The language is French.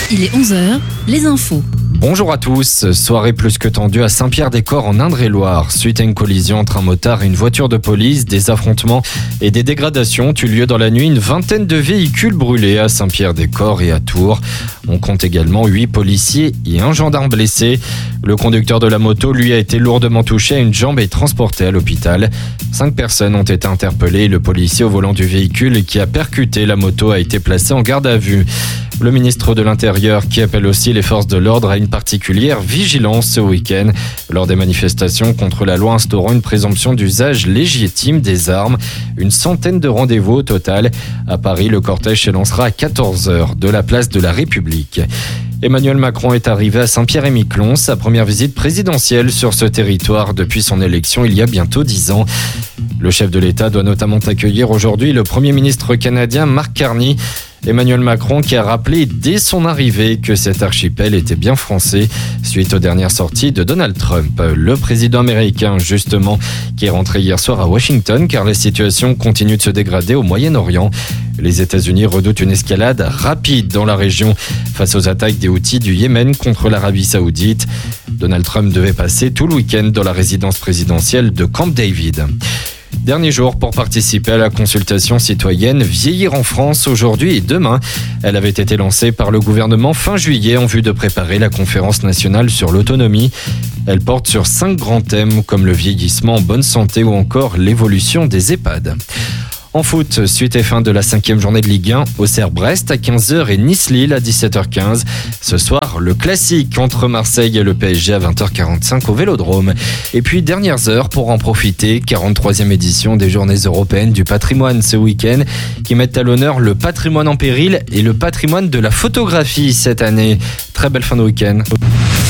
Il est 11h, les infos. Bonjour à tous, soirée plus que tendue à Saint-Pierre-des-Corps en Indre-et-Loire. Suite à une collision entre un motard et une voiture de police, des affrontements et des dégradations ont eu lieu dans la nuit. Une vingtaine de véhicules brûlés à Saint-Pierre-des-Corps et à Tours. On compte également 8 policiers et un gendarme blessé. Le conducteur de la moto, lui, a été lourdement touché à une jambe et est transporté à l'hôpital. 5 personnes ont été interpellées. Le policier au volant du véhicule qui a percuté la moto a été placé en garde à vue. Le ministre de l'Intérieur qui appelle aussi les forces de l'ordre à une particulière vigilance ce week-end lors des manifestations contre la loi instaurant une présomption d'usage légitime des armes. Une centaine de rendez-vous au total. À Paris, le cortège s'élancera à 14h de la place de la République. Emmanuel Macron est arrivé à Saint-Pierre-et-Miquelon, sa première visite présidentielle sur ce territoire depuis son élection il y a bientôt 10 ans. Le chef de l'État doit notamment accueillir aujourd'hui le Premier ministre canadien Mark Carney. Emmanuel Macron qui a rappelé dès son arrivée que cet archipel était bien français suite aux dernières sorties de Donald Trump. Le président américain justement qui est rentré hier soir à Washington car la situation continue de se dégrader au Moyen-Orient. Les États-Unis redoutent une escalade rapide dans la région face aux attaques des Houthis du Yémen contre l'Arabie Saoudite. Donald Trump devait passer tout le week-end dans la résidence présidentielle de Camp David. Dernier jour pour participer à la consultation citoyenne Vieillir en France aujourd'hui et demain. Elle avait été lancée par le gouvernement fin juillet en vue de préparer la conférence nationale sur l'autonomie. Elle porte sur 5 grands thèmes comme le vieillissement en bonne santé ou encore l'évolution des EHPAD. En foot, suite et fin de la 5e journée de Ligue 1, Auxerre-Brest à 15h et Nice-Lille à 17h15. Ce soir, le classique entre Marseille et le PSG à 20h45 au Vélodrome. Et puis, dernières heures pour en profiter, 43e édition des Journées européennes du patrimoine ce week-end qui mettent à l'honneur le patrimoine en péril et le patrimoine de la photographie cette année. Très belle fin de week-end.